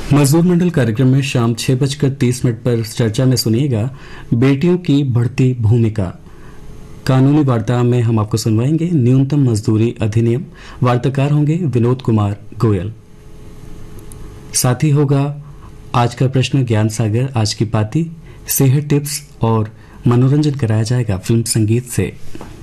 मजदूर मंडल कार्यक्रम में शाम 6:30 पर चर्चा में सुनिएगा बेटियों की बढ़ती भूमिका। कानूनी वार्ता में हम आपको सुनवाएंगे न्यूनतम मजदूरी अधिनियम। वार्ताकार होंगे विनोद कुमार गोयल। साथ ही होगा आज का प्रश्न, ज्ञान सागर, आज की पाती, सेहत टिप्स और मनोरंजन कराया जाएगा फिल्म संगीत से।